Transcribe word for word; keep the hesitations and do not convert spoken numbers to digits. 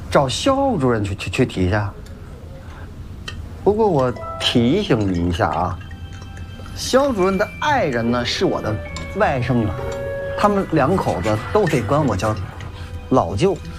找肖主任去去去提一下。不过我提醒你一下啊，肖主任的爱人呢是我的外甥女儿，他们两口子都得管我叫老舅。